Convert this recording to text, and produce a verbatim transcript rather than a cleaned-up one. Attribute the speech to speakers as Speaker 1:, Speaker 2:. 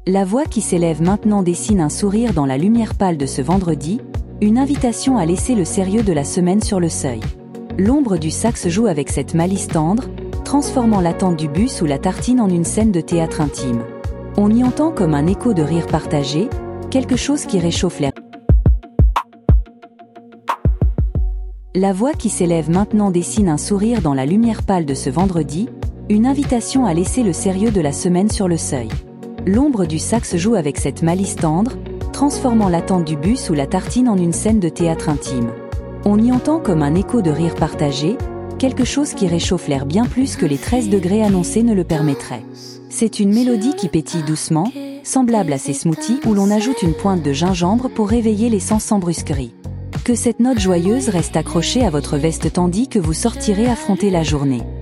Speaker 1: La voix qui s'élève maintenant dessine un sourire dans la lumière pâle de ce vendredi, une invitation à laisser le sérieux de la semaine sur le seuil. L'ombre du sax joue avec cette malice tendre, transformant l'attente du bus ou la tartine en une scène de théâtre intime. On y entend comme un écho de rire partagé, quelque chose qui réchauffe l'air. La voix qui s'élève maintenant dessine un sourire dans la lumière pâle de ce vendredi, une invitation à laisser le sérieux de la semaine sur le seuil. L'ombre du sax joue avec cette malice tendre, transformant l'attente du bus ou la tartine en une scène de théâtre intime. On y entend comme un écho de rire partagé, quelque chose qui réchauffe l'air bien plus que les treize degrés annoncés ne le permettraient. C'est une mélodie qui pétille doucement, semblable à ces smoothies où l'on ajoute une pointe de gingembre pour réveiller les sens sans brusquerie. Que cette note joyeuse reste accrochée à votre veste tandis que vous sortirez affronter la journée.